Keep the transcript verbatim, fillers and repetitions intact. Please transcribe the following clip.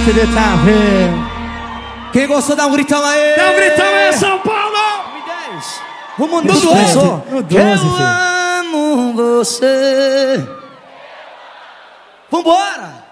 inacreditável. Quem gostou, dá um gritão aí. Dá um gritão aí, São Paulo. Vamos no doze. No doze, Eu filho. amo você. Vambora.